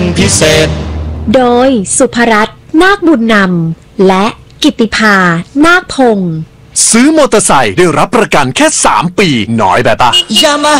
พิเศษโดยสุภรัตน์นาคบุญนำและกิตติภานาคพงศ์ซื้อมอเตอร์ไซค์ได้รับประกันแค่3 ปีน้อยแบบปะ